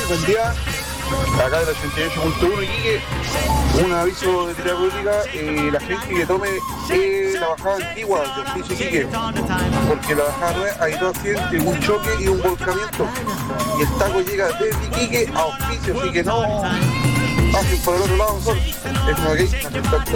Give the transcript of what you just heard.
buen día. Acá del 88.1 Iquique, un aviso de tira pública, la gente que tome la bajada antigua del Hospicio Iquique, porque la bajada nueva hay dos accidentes, un choque y un volcamiento, y el taco llega desde Iquique a Hospicio, así que no pasen por el otro lado mejor. Es como que